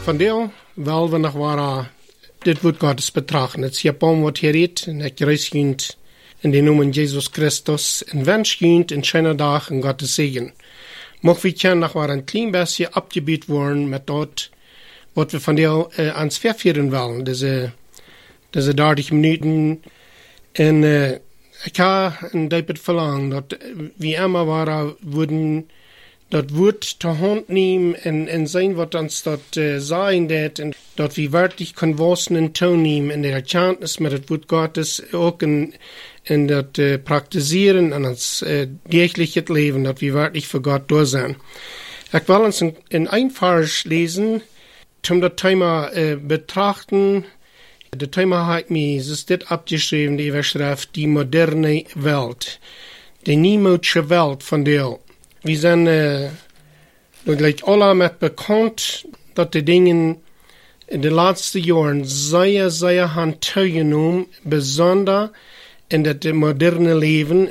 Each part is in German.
Van deel, wel we nog waren, dit wordt Gottes betrachten. Het is Japan wat hier redt, en ik reisgint in de naam Jesus Christus, en wensgint in schöne dag en Gottes zegen. Mocht we kunnen nog maar een klein beetje abgebied worden met dat, wat we van deel ans vervieren willen. Deze 30 minuten. En ik ga een diepet verlangen dat wie immer waren, worden dat woord te hand nemen en zijn wat ons dat zijn dat en dat we werkelijk kunnen wassen en toenemen in de erkenntnis met het woord Gottes ook in dat praktiseren en ons dagelijks leven dat we werkelijk voor God door zijn. Ik wil ons in een vers lezen om dat thema betrachten. De thema heeft mij dit abgeschreven, die überschrift, die moderne Welt. De nieuwmodische Welt van deel. We zijn gelijk alle met bekend dat de dingen in de laatste jaren zeer hand toegenomen, bijzonder in het moderne leven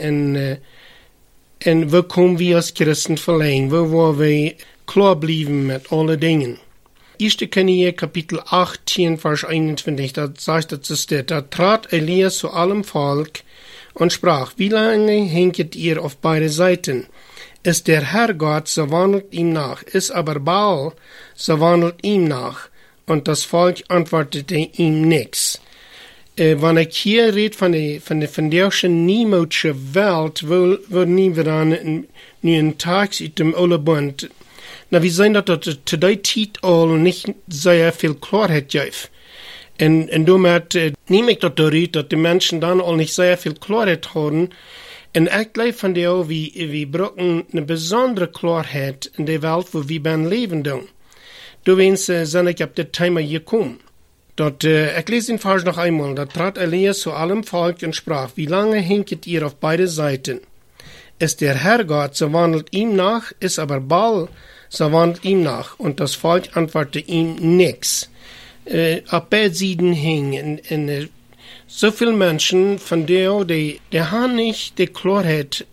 en waar komen we als christen verlegen, waar we klaar blijven met alle dingen. 1. Könige, Kapitel 18, Vers 21, da sagt es steht, da trat Elia zu allem Volk und sprach, wie lange hänget ihr auf beide Seiten? Ist der Herr Gott, so wandelt ihm nach, ist aber Baal, so wandelt ihm nach. Und das Volk antwortete ihm nichts. Wenn ich hier rede von der niemodischen Welt, wo nehmen wir dann nu een tags uit dem oude bund. Nou, we zijn dat te die tijd al niet zeer veel klaarheid geeft. En daarmee neem ik dat eruit dat de mensen dan al niet zeer veel klaarheid hadden. En ik geloof van jou, we brauchen een bijzondere klaarheid in de wereld waar we ben leven doen. Doorwens zijn ik op dit thema gekomen. Ik lees den Vers noch einmal. Da trat Elia zu allem Volk und sprach, wie lange hinket ihr auf beide Seiten? Ist der Herr Gott, so wandelt ihm nach, ist aber Baal, so wandelt ihm nach. Und das Volk antwortete ihm nix. Auf beide Seiten hingen. So viele Menschen von der, die haben nicht die Klarheit,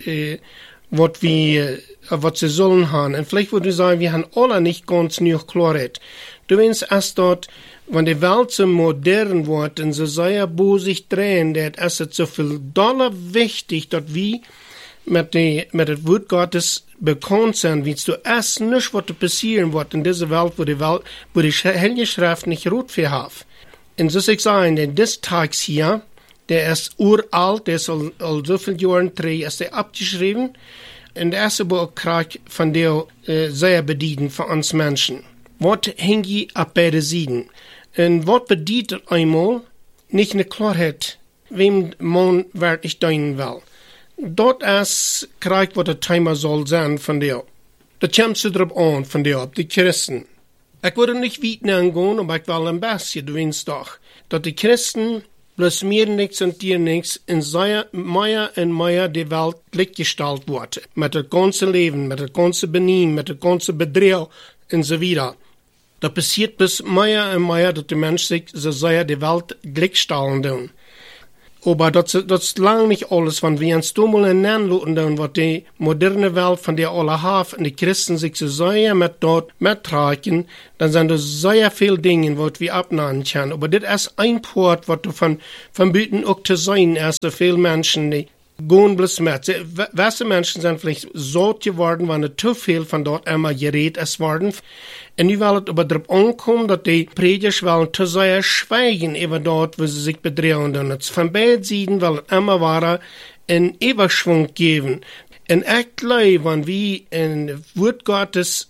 was sie sollen haben. Und vielleicht würde ich sagen, wir haben alle nicht ganz genug Klarheit. Du weißt, erst dort, wenn die Welt so modern wird und so sehr sich drehen, das ist so viel doller wichtig, dass wir mit dem Wort Gottes bekannt sind, wie du erst nicht, was passieren wird in dieser Welt, wo die Heilige Schrift nicht rot für hat. Und so soll ich sagen, denn des Tags hier, der ist uralt, der ist al so viele Jahre drin, ist der abgeschrieben, und der erste Buch kriegt von der sehr bedient für uns Menschen. Was hängt hier ab beide Seiten? Und was bedeutet einmal nicht eine Klarheit, wem man wirklich dienen will? Dort ist kriegt, was das Thema soll sein von der. Das kommt so drauf an, von der, die Christen. Ich würde nicht weiter angehen, aber ich will ein bisschen, du weißt doch, dass die Christen bloß mir nichts und dir nichts in mehr und mehr die Welt gleichgestellt wird. Mit dem ganzen Leben, mit dem ganzen Benehmen, mit dem ganzen Bedrohung und so weiter. Da passiert bis mehr und mehr, dass die Menschen sich so sehr die Welt gleichstellen tun. Aber das ist lang nicht alles, wenn wir uns mal nennen lassen, was die moderne Welt von der alle haben, und die Christen sich so sehr mit dort mittragen, dann sind das sehr viele Dinge, was wir abnehmen können. Aber das ist ein Port, was von Büten auch zu sein ist, so viele Menschen, die gehen bloß mit. Welche Menschen sind vielleicht so geworden, wenn zu viel von dort einmal geredet ist worden. Und nu will es aber darauf ankommen, dass die Prediger wollen zu sehr schweigen über dort, wo sie sich bedrehen. Und von beiden Seiten will es immer wieder einen Überschwung geben. Und ich glaube, wenn wir ein Wort Gottes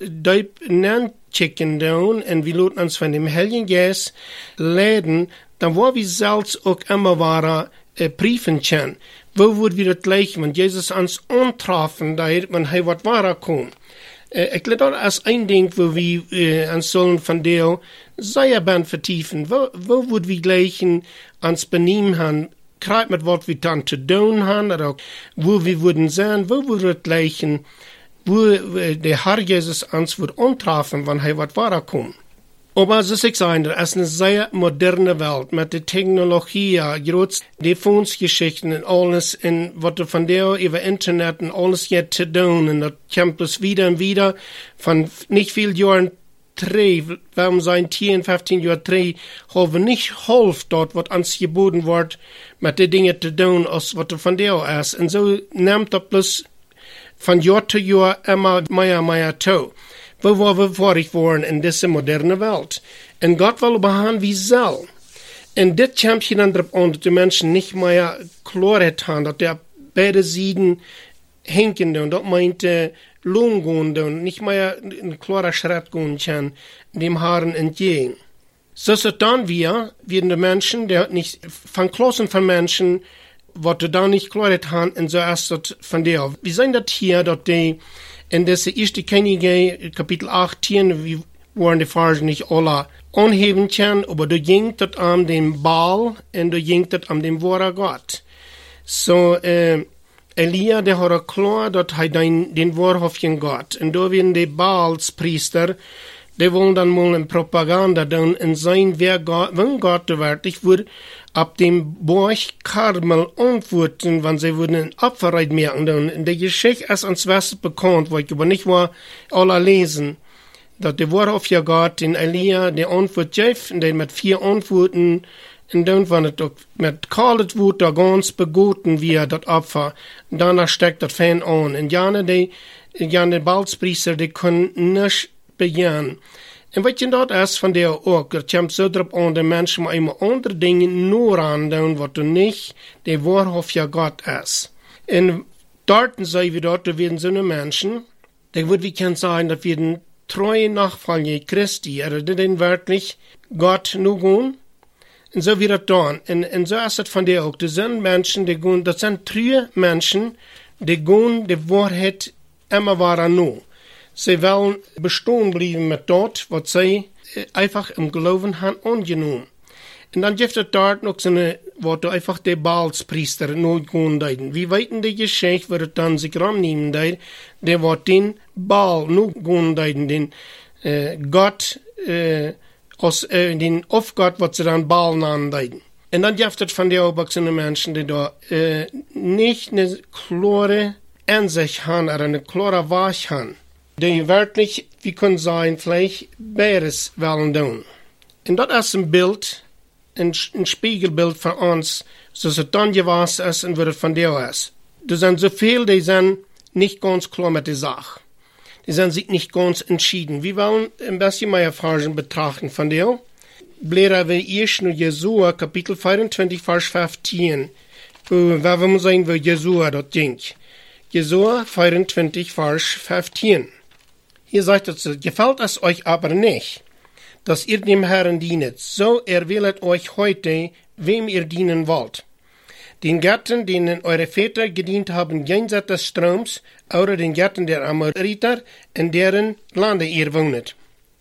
checken tun und wir lassen uns von dem Heiligen Geist leiten, dann wollen wir selbst auch immer wieder prüfen können. Wo wird wir das gleich, wenn Jesus uns antrafen, da hätte man, hey, was war kommen? Ich glaube, das ist ein Ding, wo wir uns sollen von der sehr vertiefen. Wo wird wir gleich uns benehmen haben, gerade mit was wir dann zu tun haben, oder wo wir würden sein, wo wird das gleich, wo der Herr Jesus uns wird antrafen, wenn er was war kommen. Aber so ich sagen, das ist eine sehr moderne Welt mit der Technologie, die Fondsgeschichten und alles, und was von der über Internet und alles jetzt zu tun, und das kommt bloß wieder und wieder von nicht viel Jahren 3, warum sein 10, 15 Jahre 3, haben wir nicht Holf dort, was uns geboten wird, mit den Dingen zu tun, als was von der ist. Und so nimmt er bloß von Jahr zu Jahr immer mehr zu. Wo wir vorig waren in dieser modernen Welt. Und Gott will behandeln wie soll. Und das kommt hier dann drauf an, dass die Menschen nicht mehr Klarheit haben, dass der beide Seiten hinken und das meint Lohn gehen und nicht mehr ein klarer Schritt gehen kann, dem Haaren entgegen. So ist es dann werden die Menschen, der nicht, von Klassen von Menschen, was da nicht Klarheit haben, und so ist das von der. Wir sehen das hier, dass die in dieser ersten Könige, Kapitel 18, wie waren die Verse nicht alle anheben können, aber du ging das an den Baal und du ging das an den wahren Gott. So, Elia, der hat klar, dass er den wahrhaftigen Gott. Und da werden die Baalspriester, die wollen dann mal eine Propaganda tun und sein, wenn Gott wirklich wird, ab dem Berg Karmel antworten, wenn sie würden ein Opferreit merken. Und die Geschichte ist uns was bekannt, wo ich aber nicht war, alle lesen, dass der wahrhaftige Gott, den Elia, der Antwort gibt, und der mit 4 Antworten, und dann, wenn es mit kaltes wird, da ganz begoten wird, das Opfer, danach steckt das Fan an. Und die Balzpriester, die können nicht bejahen. Und was dort ist von der auch, das kommt so drauf an, die Menschen immer andere Dinge nur andoen, was du nicht der wahrhaftige Gott ist. Und dort sehen wir dort, da werden so eine Menschen, die wird wie kann sagen, dass wir den treuen Nachfolger Christi, die den wirklich Gott nur gehen. Und so wird es dann. Und so ist es von der auch. Das sind Menschen, die gehen, das sind treue Menschen, die gehen die Wahrheit immer weiter nur. Sie wollen bestehen bleiben mit dort, was sie einfach im Glauben haben angenommen. Und dann gibt es dort noch so eine, wo einfach die Baalspriester nur gehen deuten. Wie weiten die Geschichte, wird es dann sich rannehmen, der wird den Baal nur gehen deuten, den Gott, aus den Aufgott, was sie dann Baal nennen. Und dann gibt es von den erwachsenen Menschen, die da nicht eine klare Ansicht haben, oder eine klare Wahrheit haben, die wirklich, wie können sein, vielleicht Beides wollen tun. Und das ist ein Bild, ein Spiegelbild von uns, so es dann gewesen ist und wird von dir ist. Da sind so viele, die sind nicht ganz klar mit der Sache. Die sind sich nicht ganz entschieden. Wir wollen ein bisschen mehr Fragen betrachten von dir. Blätter wir erst nur Jesua, Kapitel 24, Vers 15. Wo wir sehen, wo Jesua dort ging. Jesua 24, Vers 15. Hier sagt es, gefällt es euch aber nicht, dass ihr dem Herrn dienet, so erwählet euch heute, wem ihr dienen wollt. Den Gärten, denen eure Väter gedient haben jenseits des Stroms, oder den Gärten der Amoriter, in deren Lande ihr wohnet.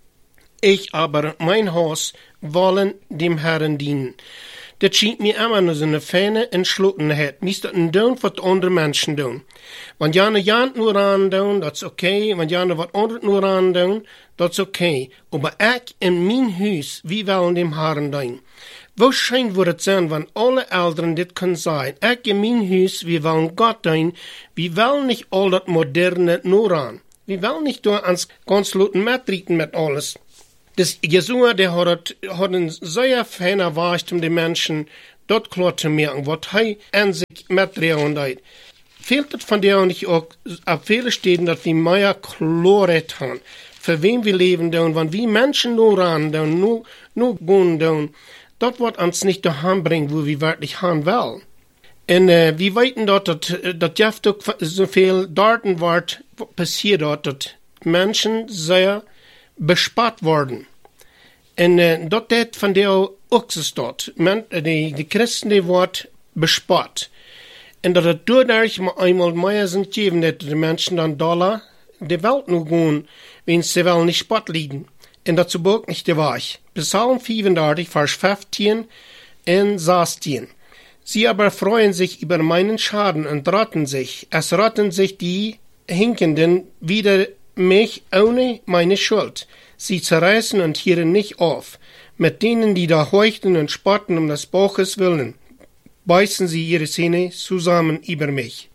Ich aber, mein Haus, wollen dem Herrn dienen. Das schien mir immer nur so eine feine Entschlossenheit. Nicht das tun, was andere Menschen tun. Wenn jane Jant nur tun, das ist okay. Wenn jane was andere nur tun, das ist okay. Aber ich in mein Haus, wie wollen dem Herrn dienen? Wahrscheinlich würde es sein, wenn alle Eltern das können sagen. Ich in mein Haus, wir wollen Gott dienen. Wir wollen nicht all das Moderne nur an. Wir wollen nicht da ans ganz Luten mitreden mit alles. Das Jesua, der hat einen sehr feiner Wahrheit, um den Menschen dort klar zu merken, was er an sich mitdrehen hat. Fehlt es von der nicht auch auf viele Städten, dass wir mehr Klarheit haben, für wen wir leben, und wenn wir Menschen nur ran, nur gehen, dort wird uns nicht daheim bringen, wo wir wirklich haben wollen. Und wir weten dort, dass jetzt so viel Daten wird passiert dort, dass Menschen sehr bespart worden. Und dort von der auch dort. Die Christen, die wird bespart. Und dass dadurch einmal mehr sind geben, dass die Menschen dann Dollar die Welt nur gehen, wenn sie wollen nicht Sport liegen. Und dazu auch nicht die Wahrheit. Psalm 34, Vers 15 und 16. Sie aber freuen sich über meinen Schaden und rotten sich. Es rotten sich die Hinkenden wider mich ohne meine Schuld. Sie zerreißen und hören nicht auf. Mit denen, die da heucheln und spotten um des Bauches willen, beißen sie ihre Zähne zusammen über mich.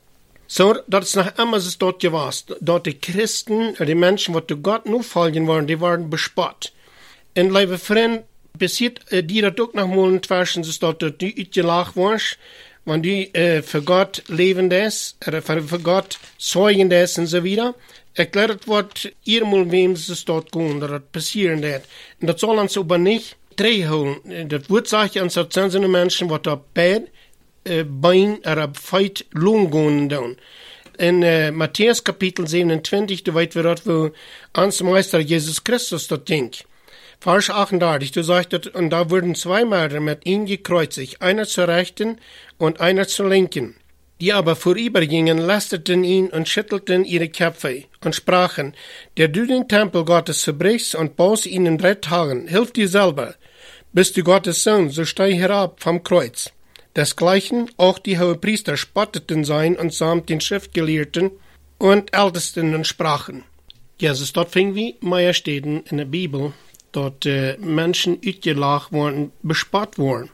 So, dat is nog immer so dort gewesen. Dort die Christen, die Menschen, die Gott nur folgen wollen, die waren bespott. Und liebe Freunde, passiert die dat ook nog mal inzwischen, so dort die uitgelacht warst, wenn die für Gott leben ist, oder für Gott zeugen ist und so weiter. Erklärt wird, ihr mal wem es dort gehen, dass das passieren wird. Und das soll uns aber nicht holen. Das wird sagen, uns das sind so Menschen, die da Bett, Bein oder Feit lohn gehen dann. In Matthäus Kapitel 27, du weißt, wie dort, wo uns Meister Jesus Christus dort denkt. Vers 38, du sagst, und da wurden 2 Mörder mit ihm gekreuzigt, einer zur Rechten und einer zur Linken. Die aber vorübergingen, lasteten ihn und schüttelten ihre Köpfe und sprachen, der du den Tempel Gottes zerbrichst und baust ihn in 3 Tagen, hilf dir selber. Bist du Gottes Sohn, so steig herab vom Kreuz. Desgleichen auch die Hohepriester spotteten sein und samt den Schriftgelehrten und Ältesten und sprachen. Jesus, dort fing wie Majestäten in der Bibel, dort Menschen uitgelacht worden, bespott worden.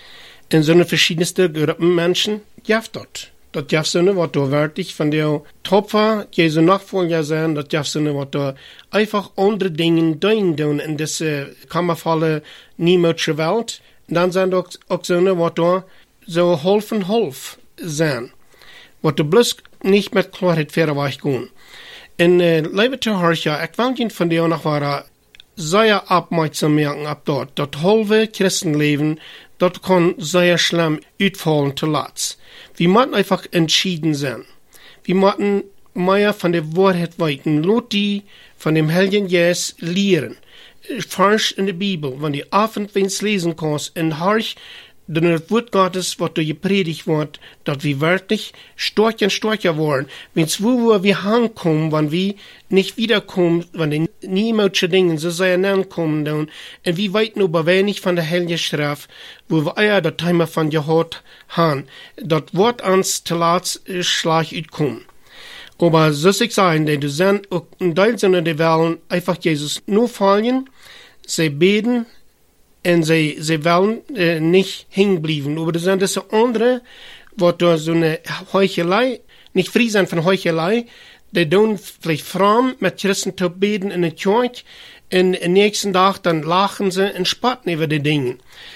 In so eine verschiedenste Gruppen Menschen jaft dort. Das jaft so eine, was da wirklich von der Topfer Jesu Nachfolger sein, das jaft so eine, was da einfach andere Dinge tun in diese kammervolle, niemötige Welt. Und dann sind auch so eine, was da so Holf sein. Was da bloß nicht mit Klarheit verweich gehen. In Liebe zu Horcha, ich will von der noch war sehr aufmerksam merken ab dort. Das halbe Christenleben, das kann sehr schlimm uitfallen zu Latz. Wir müssen einfach entschieden sein. Wir müssen mehr von der Wahrheit weiten. Lot die von dem Heiligen Geist lehren. Falsch in der Bibel, wenn die Abend, wenn es lesen kannst, in Harch, dann das Wort Gottes, was da gepredigt wird, dass wir wirklich stärker werden. Wenn's wo wir ankommen, wenn wir nicht wiederkommen, wenn die niemögliche Dinge so sehr ankommen, dann, und wir weit nur wenig von der Heiligen Schrift, wo wir das Thema von gehört haben, das Wort ans Talat schlag utkommen. Aber so ich sagen, denn du sind auch in Deutschland, die wollen einfach Jesus nur folgen, sie beten, und sie wollen nicht hängen bleiben. Aber das sind diese andere, wo da so eine Heuchelei, nicht frei sein von Heuchelei, die tun vielleicht fromm mit Christentum beten in der Kirche, und am nächsten Tag dann lachen sie und spotten über die Dinge.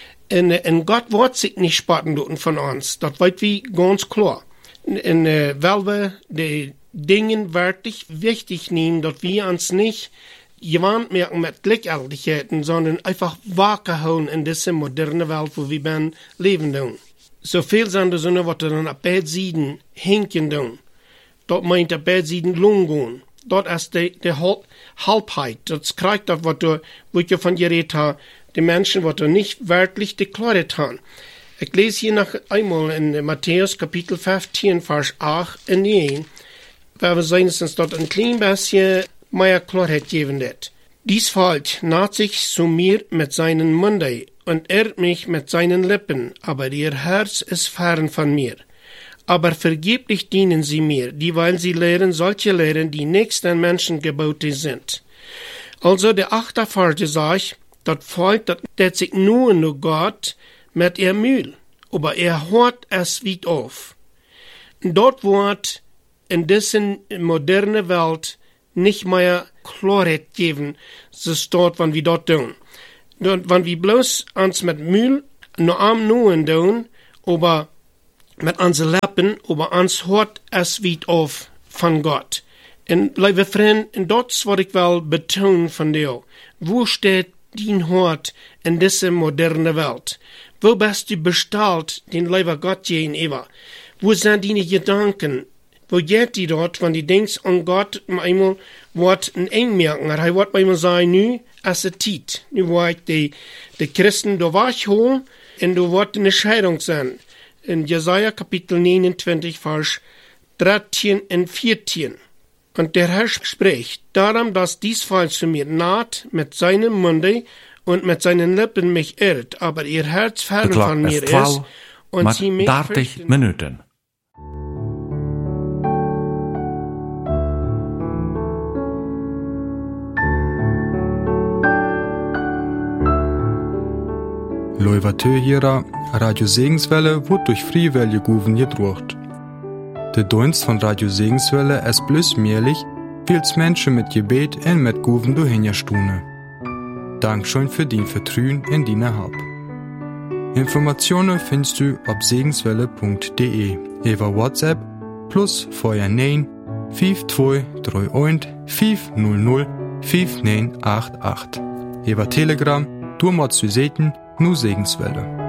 Und Gott wird sich nicht spotten von uns. Das wird wie ganz klar. Und weil wir die Dinge wirklich wichtig nehmen, dass wir uns nicht gewandt merken mit Gleichgültigkeiten, sondern einfach wacker holen in diese moderne Welt, wo wir leben tun. So viel sind das, was dann ab Bedsiden hinken tun. Dort meint der Bedsiden lungen. Dort ist die Halbheit. Das kriegt das, wo ich von geredet habe, die Menschen, die nicht wirklich deklariert haben. Ich lese hier noch einmal in Matthäus Kapitel 15, Vers 8 und 9, weil wir sehen, dass uns dort ein klein bisschen mehr Klarheit geben wird. Dies Volk naht sich zu mir mit seinen Munden und ehrt mich mit seinen Lippen, aber ihr Herz ist fern von mir. Aber vergeblich dienen sie mir, dieweil sie lehren solche Lehren, die nicht den Menschen geboten sind. Also der 8. Vers sagt, das Volk, das sich nur Gott mit ihr Mühl, aber hört es weit auf. Dort wird in dieser modernen Welt nicht mehr Klarheit geben, so dort, wenn wir dort tun. Wenn wir bloß uns mit Mühl nur am Nuen tun, aber mit unseren Lippen, aber uns hört es weit auf von Gott. Und liebe Freunde, dort würde ich wel betonen von dir, wo steht dein Hort in dieser modernen Welt? Wo bist du bestellt, den lieber Gott gegenüber? Wo sind deine Gedanken? Wo geht die dort, wenn du denkst an Gott, einmal wird ein Eng merken, er wird einmal sagen, nu, es ist Zeit. Nu wird die Christen da wegholen, und du wird eine Scheidung sein. In Jesaja Kapitel 29, Vers 13 und 14. Und der Herr spricht, darum, dass dies Volk zu mir naht, mit seinem Munde und mit seinen Lippen mich irrt, aber ihr Herz fern von mir ist, und sie mich 30 Minuten. Leuvatö Radio Segenswelle wird durch Friewelle Guven gedruckt. Der Dienst von Radio Segenswelle ist bloß möglich, weil's Menschen mit Gebet und mit Guven durchhinjastune. Dankeschön für dein Vertrauen in deine Hilfe. Informationen findest du auf segenswelle.de über WhatsApp plus 49 5231 500 5988. Über Telegram, du musst du sehen, nur Segenswelle.